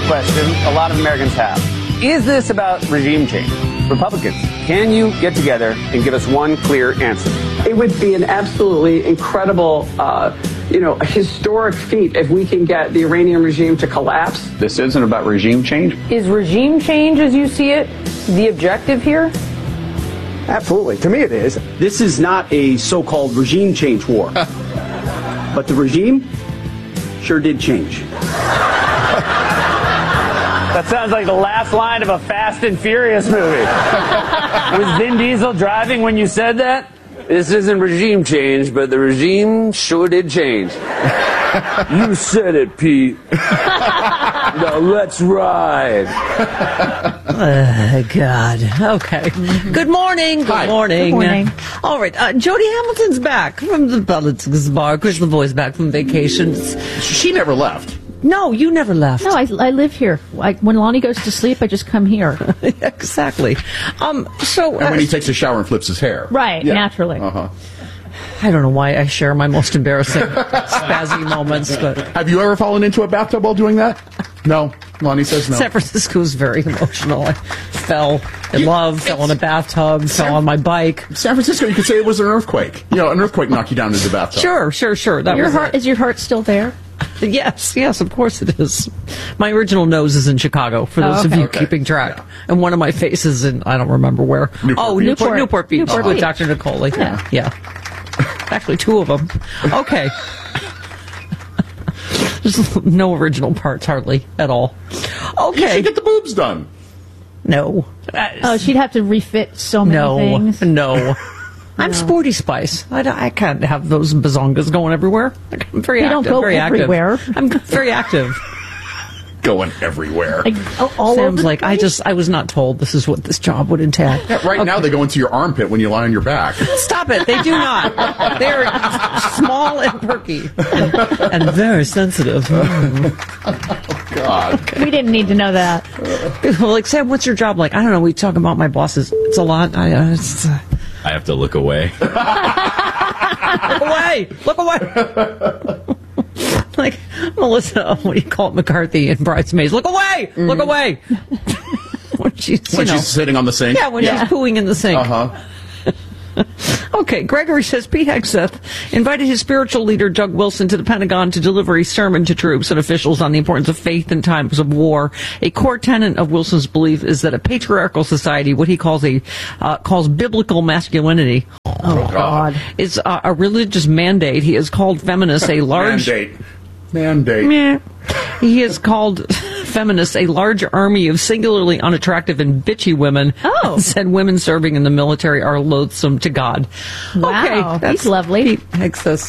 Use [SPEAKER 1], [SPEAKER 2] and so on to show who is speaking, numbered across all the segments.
[SPEAKER 1] question a lot of Americans have. Is this about regime change? Republicans, can you get together and give us one clear answer?
[SPEAKER 2] It would be an absolutely incredible, a historic feat if we can get the Iranian regime to collapse.
[SPEAKER 3] This isn't about regime change.
[SPEAKER 4] Is regime change, as you see it, the objective here?
[SPEAKER 5] Absolutely. To me, it is.
[SPEAKER 6] This is not a so-called regime change war. But the regime sure did change.
[SPEAKER 1] That sounds like the last line of a Fast and Furious movie. Was Vin Diesel driving when you said that? This isn't regime change, but the regime sure did change. You said it, Pete. Now let's ride.
[SPEAKER 7] God. Okay. Good morning. Good morning.
[SPEAKER 8] Good morning.
[SPEAKER 7] All right. Jody Hamilton's back from the Politics Bar. Chris LaVoie's back from vacation.
[SPEAKER 3] She never left.
[SPEAKER 7] No, you never left.
[SPEAKER 8] No, I live here. When Lonnie goes to sleep, I just come here.
[SPEAKER 7] Exactly.
[SPEAKER 3] And when he takes a shower and flips his hair.
[SPEAKER 8] Right, naturally.
[SPEAKER 3] Uh-huh.
[SPEAKER 7] I don't know why I share my most embarrassing spazzy moments, but
[SPEAKER 3] Have you ever fallen into a bathtub while doing that? No. Lonnie says no.
[SPEAKER 7] San Francisco's very emotional. I fell in love, fell in a bathtub, fell on my bike.
[SPEAKER 3] San Francisco, you could say it was an earthquake. An earthquake knocked you down into the bathtub.
[SPEAKER 7] Sure.
[SPEAKER 8] Is your heart still there?
[SPEAKER 7] Yes, of course it is. My original nose is in Chicago, for those of you keeping track. Yeah. And one of my faces in, I don't remember where. Newport Beach. With Dr. Nicole. Yeah. Actually, two of them. Okay. There's no original parts, hardly, at all. Okay.
[SPEAKER 3] You should get the boobs done.
[SPEAKER 7] No.
[SPEAKER 8] She'd have to refit so many things.
[SPEAKER 7] No. I'm Sporty Spice. I can't have those bazongas going everywhere. I'm very active.
[SPEAKER 8] They don't go everywhere.
[SPEAKER 7] I'm very active.
[SPEAKER 3] Going everywhere.
[SPEAKER 7] Sam's like, I was not told this is what this job would entail.
[SPEAKER 3] Yeah, right now they go into your armpit when you lie on your back.
[SPEAKER 7] Stop it. They do not. They're small and perky. And very sensitive.
[SPEAKER 3] Oh, God.
[SPEAKER 8] Okay. We didn't need to know that.
[SPEAKER 7] Well, Sam, what's your job like? I don't know. We talk about my bosses. It's a lot.
[SPEAKER 9] I have to look away.
[SPEAKER 7] Look away! Like Melissa, what do you call it, McCarthy in Bridesmaids? Look away! Mm-hmm. Look away! when she's
[SPEAKER 3] sitting on the sink?
[SPEAKER 7] Yeah, when she's pooing in the sink.
[SPEAKER 3] Uh-huh.
[SPEAKER 7] Okay, Gregory says Pete Hegseth invited his spiritual leader, Doug Wilson, to the Pentagon to deliver a sermon to troops and officials on the importance of faith in times of war. A core tenet of Wilson's belief is that a patriarchal society, what he calls biblical masculinity, is a religious mandate. He has called feminists a large...
[SPEAKER 3] Mandate.
[SPEAKER 7] He has called feminists a large army of singularly unattractive and bitchy women.
[SPEAKER 8] Oh.
[SPEAKER 7] Said women serving in the military are loathsome to God.
[SPEAKER 8] Wow,
[SPEAKER 7] okay,
[SPEAKER 8] he's lovely.
[SPEAKER 7] He makes this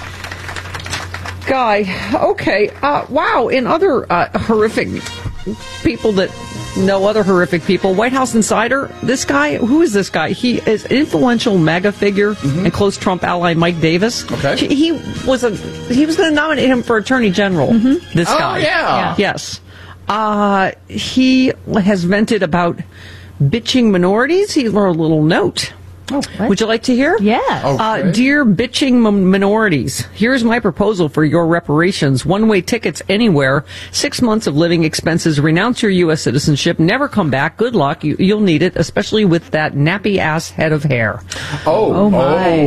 [SPEAKER 7] guy. Okay, wow. In other horrific people that know other horrific people, White House insider, this guy, who is this guy? He is an influential MAGA figure and close Trump ally Mike Davis.
[SPEAKER 3] Okay.
[SPEAKER 7] He was going to nominate him for Attorney General, this guy.
[SPEAKER 3] Oh, yeah.
[SPEAKER 7] Yes. He has vented about bitching minorities. He wrote a little note.
[SPEAKER 8] Oh,
[SPEAKER 7] would you like to hear?
[SPEAKER 8] Yes.
[SPEAKER 3] Okay.
[SPEAKER 7] Dear bitching minorities, here's my proposal for your reparations. One-way tickets anywhere, 6 months of living expenses, renounce your U.S. citizenship, never come back. Good luck. You'll need it, especially with that nappy-ass head of hair.
[SPEAKER 8] Oh my.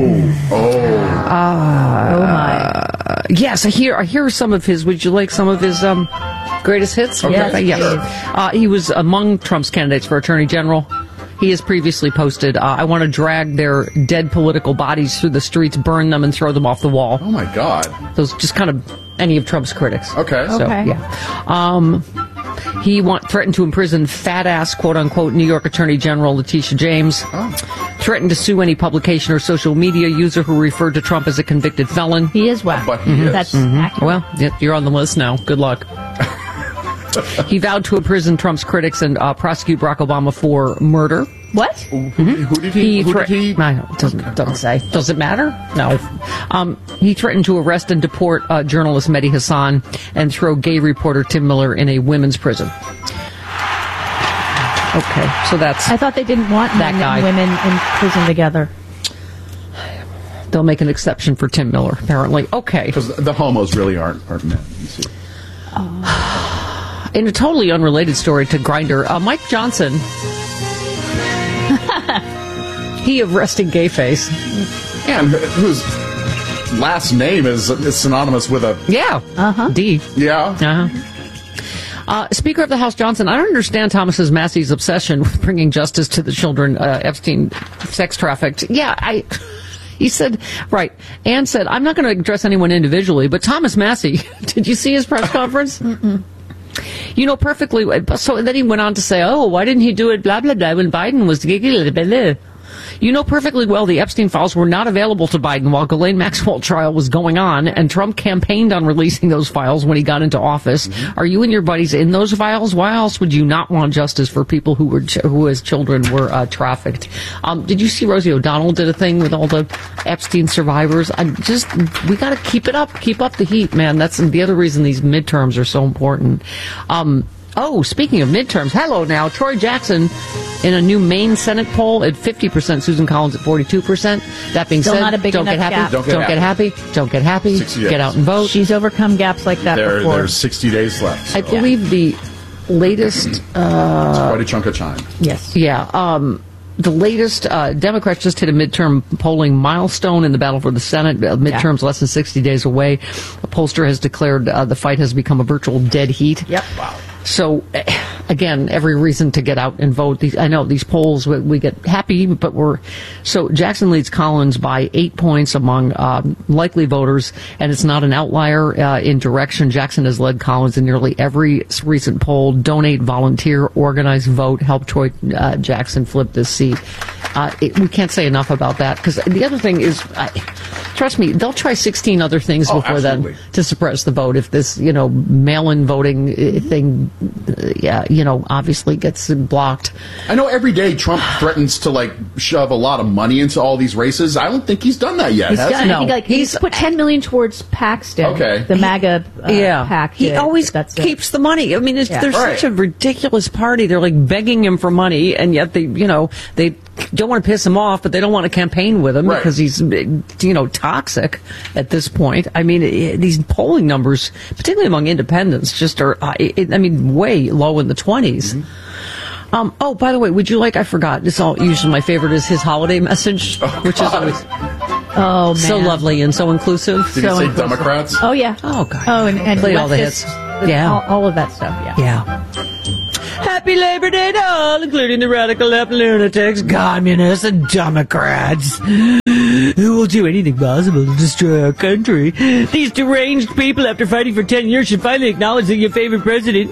[SPEAKER 7] Yes, I hear some of his. Would you like some of his greatest hits?
[SPEAKER 3] Okay.
[SPEAKER 7] Yes. He was among Trump's candidates for Attorney General. He has previously posted, I want to drag their dead political bodies through the streets, burn them, and throw them off the wall.
[SPEAKER 3] Oh, my God.
[SPEAKER 7] Those just kind of any of Trump's critics.
[SPEAKER 3] Okay.
[SPEAKER 7] So, yeah. He threatened to imprison fat-ass, quote-unquote, New York Attorney General Letitia James.
[SPEAKER 3] Oh.
[SPEAKER 7] Threatened to sue any publication or social media user who referred to Trump as a convicted felon.
[SPEAKER 8] He is one.
[SPEAKER 3] But he is.
[SPEAKER 8] That's accurate.
[SPEAKER 7] Well, you're on the list now. Good luck. He vowed to imprison Trump's critics and prosecute Barack Obama for murder.
[SPEAKER 8] What?
[SPEAKER 3] Who did he?
[SPEAKER 7] Doesn't say. Does it matter? No. He threatened to arrest and deport journalist Mehdi Hassan and throw gay reporter Tim Miller in a women's prison. Okay, so that's...
[SPEAKER 8] I thought they didn't want
[SPEAKER 7] that
[SPEAKER 8] men
[SPEAKER 7] guy.
[SPEAKER 8] and women in prison together.
[SPEAKER 7] They'll make an exception for Tim Miller, apparently. Okay.
[SPEAKER 3] Because the homos really aren't men, you see.
[SPEAKER 7] In a totally unrelated story to Grindr, Mike Johnson, he of resting gay face.
[SPEAKER 3] Yeah, and whose last name is synonymous with a...
[SPEAKER 7] Yeah. D.
[SPEAKER 3] Yeah.
[SPEAKER 7] Speaker of the House Johnson, I don't understand Thomas Massey's obsession with bringing justice to the children Epstein sex trafficked. Yeah, he said, right. Ann said, I'm not going to address anyone individually, but Thomas Massey, did you see his press conference? You know perfectly. So then he went on to say, oh, why didn't he do it, blah, blah, blah, when Biden was... You know perfectly well the Epstein files were not available to Biden while Ghislaine Maxwell trial was going on, and Trump campaigned on releasing those files when he got into office. Mm-hmm. Are you and your buddies in those files? Why else would you not want justice for people who as children were trafficked? Did you see Rosie O'Donnell did a thing with all the Epstein survivors? We got to keep it up. Keep up the heat, man. That's the other reason these midterms are so important. Oh, speaking of midterms, hello now. Troy Jackson in a new Maine Senate poll at 50%, Susan Collins at 42%. That being
[SPEAKER 8] Still
[SPEAKER 7] said,
[SPEAKER 8] not a big
[SPEAKER 7] don't get
[SPEAKER 8] enough
[SPEAKER 7] happy.
[SPEAKER 8] gap.
[SPEAKER 7] Don't get happy. Don't get happy.
[SPEAKER 3] 60 days.
[SPEAKER 7] Get out and vote.
[SPEAKER 8] She's overcome gaps like that before.
[SPEAKER 3] There's 60 days left. So.
[SPEAKER 7] I believe the latest...
[SPEAKER 3] it's quite a chunk of time.
[SPEAKER 8] Yes.
[SPEAKER 7] Yeah. The latest, Democrats just hit a midterm polling milestone in the battle for the Senate. Midterms less than 60 days away. A pollster has declared the fight has become a virtual dead heat.
[SPEAKER 8] Yep.
[SPEAKER 3] Wow.
[SPEAKER 7] So, again, every reason to get out and vote. I know these polls, we get happy, but so Jackson leads Collins by 8 points among likely voters, and it's not an outlier in direction. Jackson has led Collins in nearly every recent poll. Donate, volunteer, organize, vote, help Troy Jackson flip this seat. We can't say enough about that, because the other thing is, trust me, they'll try 16 other things before then to suppress the vote if this, mail-in voting thing, obviously gets blocked.
[SPEAKER 3] I know every day Trump threatens to, shove a lot of money into all these races. I don't think he's done that yet.
[SPEAKER 8] He's done.
[SPEAKER 7] No.
[SPEAKER 8] I think, he's put $10 million towards Paxton.
[SPEAKER 3] Okay.
[SPEAKER 8] The MAGA PAC.
[SPEAKER 7] He always keeps the money. I mean, they're such a ridiculous party. They're begging him for money, and yet they don't want to piss him off, but they don't want to campaign with him because he's, toxic at this point. I mean, these polling numbers, particularly among independents, just are, way low in the 20s. Mm-hmm. By the way, would you I forgot, usually my favorite is his holiday message, which is always so lovely and so inclusive.
[SPEAKER 3] Did he say Democrats?
[SPEAKER 8] Oh, yeah.
[SPEAKER 7] Oh, God.
[SPEAKER 8] Oh, and
[SPEAKER 7] played all the hits.
[SPEAKER 8] Yeah. All of that stuff,
[SPEAKER 7] Yeah. Happy Labor Day to all, including the radical left lunatics, communists, and Democrats who will do anything possible to destroy our country. These deranged people, after fighting for 10 years, should finally acknowledge that your favorite president,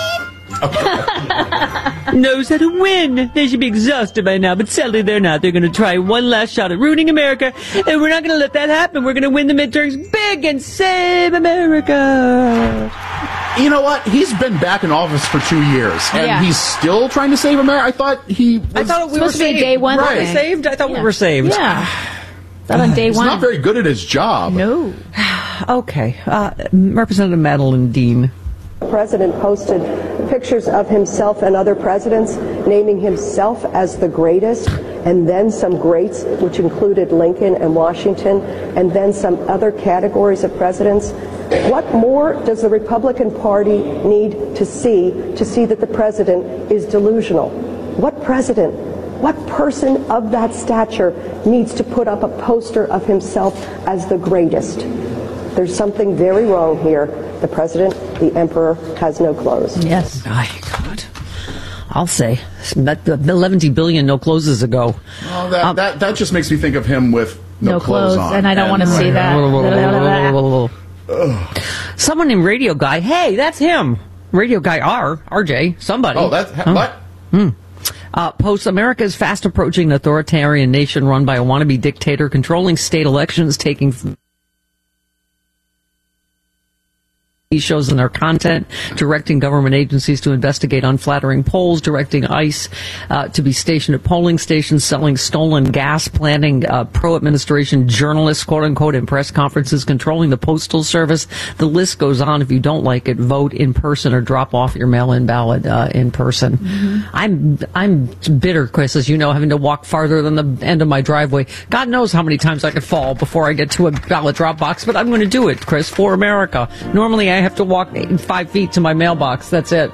[SPEAKER 7] knows how to win. They should be exhausted by now, but sadly they're not. They're going to try one last shot at ruining America, and we're not going to let that happen. We're going to win the midterms big and save America.
[SPEAKER 3] You know what? He's been back in office for 2 years, and he's still trying to save America. I thought we were
[SPEAKER 8] saved. Day one,
[SPEAKER 3] right?
[SPEAKER 7] Saved? I thought we were saved.
[SPEAKER 8] Yeah. That on day
[SPEAKER 3] he's
[SPEAKER 8] one.
[SPEAKER 3] He's not very good at his job.
[SPEAKER 8] No.
[SPEAKER 7] Okay. Representative Madeline Dean.
[SPEAKER 10] The president posted pictures of himself and other presidents, naming himself as the greatest, and then some greats, which included Lincoln and Washington, and then some other categories of presidents. What more does the Republican Party need to see that the president is delusional? What president, what person of that stature needs to put up a poster of himself as the greatest? There's something very wrong here. The president, the emperor, has no clothes.
[SPEAKER 8] Yes.
[SPEAKER 7] My God. I'll say. 11 billion no closes ago.
[SPEAKER 3] Oh, that just makes me think of him with no clothes on.
[SPEAKER 8] And I don't want to see that.
[SPEAKER 7] Someone named Radio Guy. Hey, that's him. Radio Guy RJ, somebody.
[SPEAKER 3] Oh, that's what?
[SPEAKER 7] Posts America is fast approaching an authoritarian nation run by a wannabe dictator, controlling state elections, taking shows in their content, directing government agencies to investigate unflattering polls, directing ICE to be stationed at polling stations, selling stolen gas, planning pro-administration journalists, quote-unquote, in press conferences, controlling the postal service. The list goes on. If you don't like it, vote in person or drop off your mail-in ballot in person. Mm-hmm. I'm bitter, Chris, as you know, having to walk farther than the end of my driveway. God knows how many times I could fall before I get to a ballot drop box, but I'm going to do it, Chris, for America. Normally I have to walk 5 feet to my mailbox. That's it.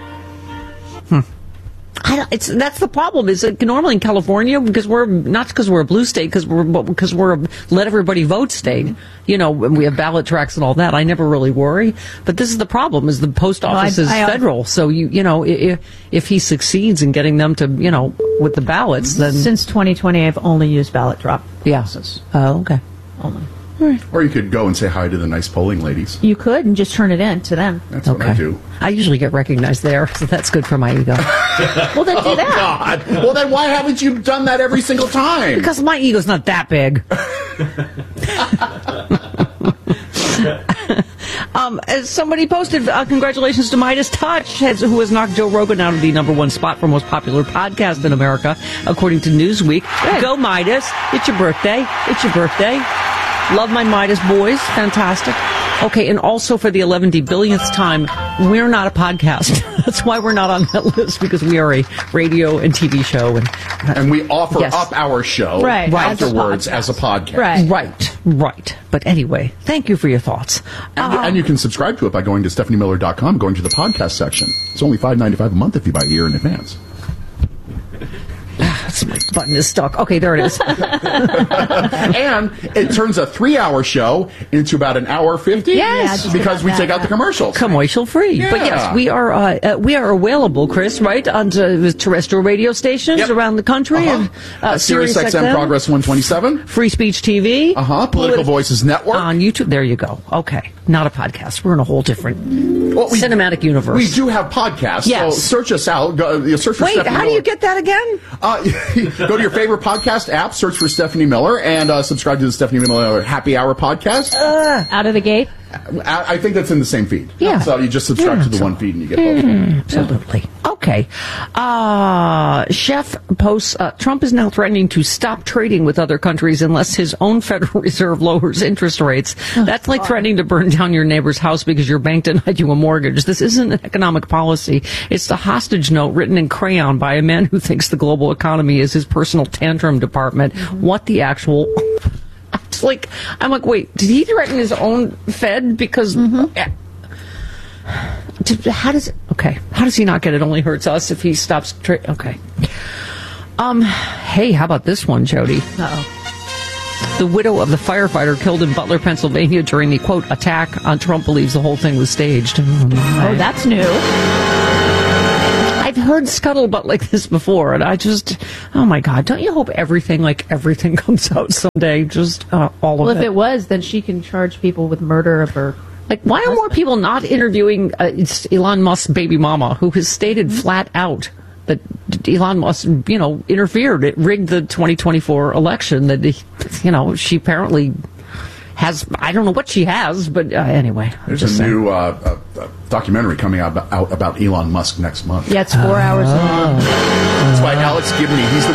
[SPEAKER 7] That's the problem. Is that normally in California, because we're a blue state, because we're a let everybody vote state. You know, we have ballot tracks and all that. I never really worry. But this is the problem: is the post office is federal. So you know, if he succeeds in getting them to, you know, with the ballots, then
[SPEAKER 8] since 2020, I've only used ballot drop.
[SPEAKER 7] Yeah. Oh, okay.
[SPEAKER 8] Only.
[SPEAKER 7] Right.
[SPEAKER 3] Or you could go and say hi to the nice polling ladies.
[SPEAKER 8] You could and just turn it in to them.
[SPEAKER 3] That's what I do.
[SPEAKER 7] I usually get recognized there, so that's good for my ego.
[SPEAKER 8] Well, then do that.
[SPEAKER 3] God. Well, then why haven't you done that every single time?
[SPEAKER 7] Because my ego's not that big. As somebody posted, congratulations to Midas Touch, who has knocked Joe Rogan out of the #1 spot for most popular podcast in America, according to Newsweek. Good. Go Midas. It's your birthday. It's your birthday. Love my Midas boys. Fantastic. Okay, and also for the 11 billionth time, we're not a podcast. That's why we're not on that list, because we are a radio and TV show.
[SPEAKER 3] And we offer up our show afterwards as a podcast.
[SPEAKER 7] Right. But anyway, thank you for your thoughts.
[SPEAKER 3] And you can subscribe to it by going to StephanieMiller.com, going to the podcast section. It's only $5.95 a month if you buy a year in advance.
[SPEAKER 7] My button is stuck. Okay, there it is.
[SPEAKER 3] And it turns a 3-hour show into about an hour 50.
[SPEAKER 7] Yes,
[SPEAKER 3] because we take out the commercials.
[SPEAKER 7] Commercial free.
[SPEAKER 3] Yeah.
[SPEAKER 7] But yes, we are available, Chris, right, on terrestrial radio stations around the country.
[SPEAKER 3] Sirius XM Progress 127.
[SPEAKER 7] Free Speech TV.
[SPEAKER 3] Political Voices Network.
[SPEAKER 7] On YouTube. There you go. Okay. Not a podcast. We're in a whole different cinematic universe.
[SPEAKER 3] We do have podcasts.
[SPEAKER 7] Yes.
[SPEAKER 3] So search us out. Search for Stephanie
[SPEAKER 7] how
[SPEAKER 3] Miller.
[SPEAKER 7] do you get that again?
[SPEAKER 3] Go to your favorite podcast app, search for Stephanie Miller, and subscribe to the Stephanie Miller Happy Hour podcast.
[SPEAKER 8] Out of the gate?
[SPEAKER 3] I think that's in the same feed.
[SPEAKER 7] Yeah.
[SPEAKER 3] So you just subscribe to the one feed and you get both of them.
[SPEAKER 7] Absolutely. Okay. Chef posts, Trump is now threatening to stop trading with other countries unless his own Federal Reserve lowers interest rates. That's like threatening to burn down your neighbor's house because your bank denied you a mortgage. This isn't an economic policy. It's the hostage note written in crayon by a man who thinks the global economy is his personal tantrum department. What the actual... I'm like, wait, did he threaten his own Fed? Because how does he not get it? Only hurts us if he stops. Okay. Hey, how about this one, Jody? The widow of the firefighter killed in Butler, Pennsylvania during the quote attack on Trump believes the whole thing was staged.
[SPEAKER 8] Oh, that's new.
[SPEAKER 7] I've heard scuttlebutt like this before, and I just, oh my God, don't you hope everything comes out someday? Just all of it.
[SPEAKER 8] Well, if it was, then she can charge people with murder of her.
[SPEAKER 7] Like, why are more people not interviewing Elon Musk's baby mama, who has stated flat out that Elon Musk, interfered, it rigged the 2024 election, that, she apparently has, I don't know what she has, but anyway.
[SPEAKER 3] There's a new documentary coming out about Elon Musk next month.
[SPEAKER 8] Yeah, it's 4 hours long.
[SPEAKER 3] It's by Alex Gibney. He's the